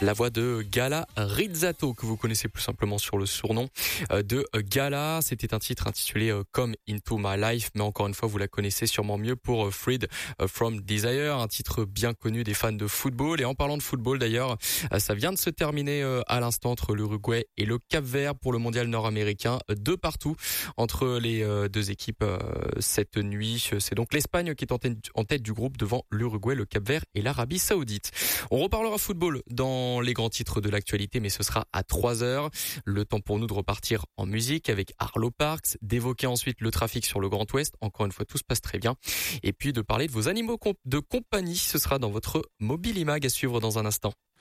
La voix de Gala Rizzato, que vous connaissez plus simplement sur le surnom de Gala. C'était un titre intitulé Come Into My Life, mais encore une fois, vous la connaissez sûrement mieux pour Freed From Desire, un titre bien connu des fans de football. Et en parlant de football d'ailleurs, ça vient de se terminer à l'instant entre l'Uruguay et le Cap-Vert pour le mondial nord-américain, 2-2 entre les deux équipes cette nuit. C'est donc l'Espagne qui est en tête du groupe devant l'Uruguay, le Cap-Vert et l'Arabie Saoudite. On reparlera football dans les grands titres de l'actualité, mais ce sera à 3h. Le temps pour nous de repartir en musique avec Arlo Parks, d'évoquer ensuite le trafic sur le Grand Ouest. Encore une fois, tout se passe très bien. Et puis de parler de vos animaux de compagnie. Ce sera dans votre Mobilimag à suivre dans un instant.